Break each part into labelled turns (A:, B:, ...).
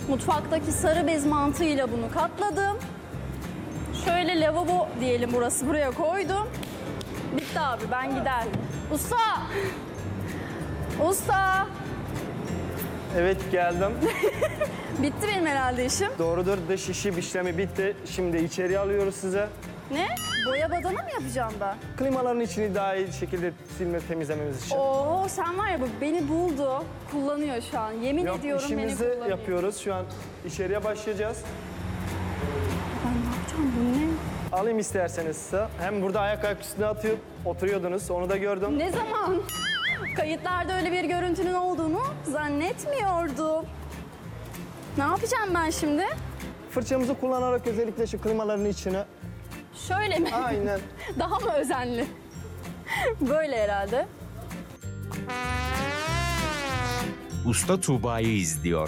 A: Mutfaktaki sarı bez mantığıyla bunu katladım. Şöyle lavabo diyelim burası. Buraya koydum. Bitti abi, ben gider. Usta! Usta!
B: Evet, geldim.
A: Bitti benim herhalde işim.
B: Doğrudur, dış işlemi bitti. Şimdi içeri alıyoruz size.
A: Ne? Boya badana mı yapacağım ben?
B: Klimaların içini daha iyi şekilde temizlememiz için.
A: Oo, sen var ya, bu beni buldu. Kullanıyor şu an. Yemin
B: Yok,
A: ediyorum beni
B: işimizi
A: kullanıyor.
B: yapıyoruz. Şu an içeriye başlayacağız.
A: Ben ne yapacağım, bu ne?
B: Alayım isterseniz size. Hem burada ayak üstüne atıp oturuyordunuz, onu da gördüm.
A: Ne zaman? Kayıtlarda öyle bir görüntünün olduğunu zannetmiyordum. Ne yapacağım ben şimdi?
B: Fırçamızı kullanarak özellikle şu klimaların içine.
A: Şöyle mi?
B: Aynen.
A: Daha mı özenli? Böyle herhalde.
C: Usta Tuğba'yı izliyor.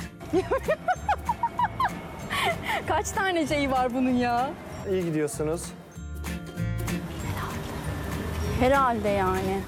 A: Kaç tane şeyi var bunun ya?
B: İyi gidiyorsunuz.
A: Herhalde yani.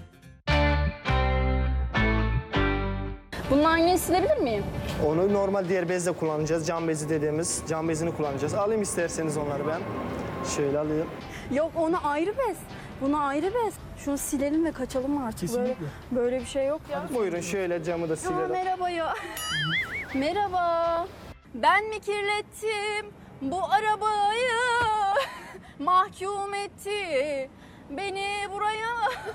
A: Bunun aynı silebilir miyim?
B: Onu normal diğer bezle kullanacağız. Cam bezi dediğimiz cam bezini kullanacağız. Alayım isterseniz onları ben. Şöyle alayım.
A: Yok, onu ayrı bez. Bunu ayrı bez. Şunu silelim ve kaçalım artık.
B: Kesinlikle.
A: Böyle bir şey yok ya.
B: Buyurun şöyle camı da
A: Aa,
B: silelim.
A: merhaba ya. Merhaba. Ben mi kirlettim bu arabayı? Mahkum etti beni buraya.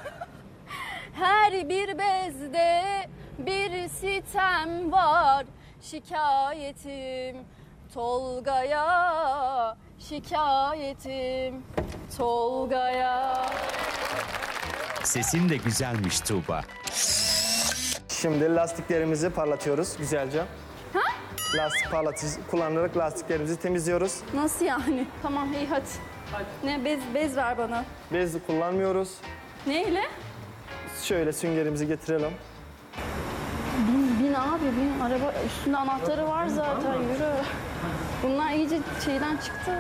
A: Her bir bezde bir sitem var. Şikayetim Tolga'ya. Şikayetim Tolga'ya.
C: Sesin de güzelmiş Tuğba.
B: Şimdi lastiklerimizi parlatıyoruz güzelce. Ha? Lastik parlatıcı kullanarak lastiklerimizi temizliyoruz.
A: Nasıl yani? Tamam, iyi hadi. Ne, bez ver bana.
B: Bez kullanmıyoruz.
A: Neyle?
B: Şöyle süngerimizi getirelim.
A: Bin abi, bin. Araba üstünde anahtarı var zaten, yürü. Bunlar iyice şeyden çıktı.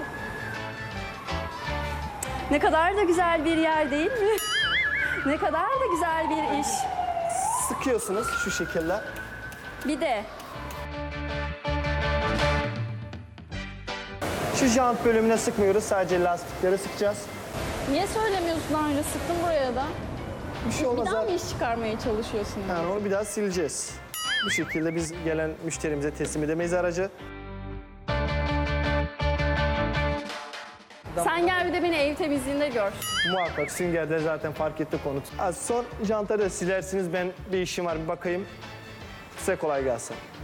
A: Ne kadar da güzel bir yer değil mi? Ne kadar da güzel bir iş.
B: Sıkıyorsunuz şu şekilde.
A: Bir de
B: Şu jant bölümüne sıkmıyoruz. Sadece lastikleri sıkacağız.
A: niye söylemiyorsun, daha önce sıktım buraya da.
B: Bir şey
A: Bir
B: olmaz.
A: daha mı iş çıkarmaya çalışıyorsun?
B: Yani onu bir daha sileceğiz. Bu şekilde biz gelen müşterimize teslim edemeyiz aracı.
A: Sen gel bir de beni ev temizliğinde gör.
B: Muhakkak süngerde zaten fark etti konu. Az son jantları da silersiniz. Ben bir işim var, bir bakayım. Size kolay gelsin.